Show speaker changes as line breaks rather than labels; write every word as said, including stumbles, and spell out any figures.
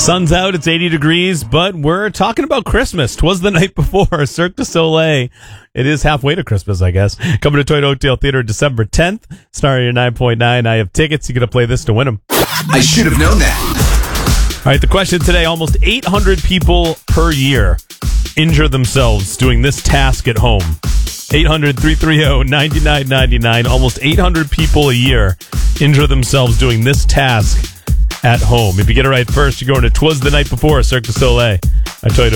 Sun's out, it's eighty degrees, but we're talking about Christmas. 'Twas the night before, Cirque du Soleil. It is halfway to Christmas, I guess. Coming to Toyota Oakdale Theater December tenth, starting at nine point nine. I have tickets. You're going to play this to win them.
I should have known that.
All right, the question today, almost eight hundred people per year injure themselves doing this task at home. eight hundred, three three zero, nine nine nine nine. Almost eight hundred people a year injure themselves doing this task at home. If you get it right first, you're going to 'Twas the Night Before, Cirque du Soleil. I tell you.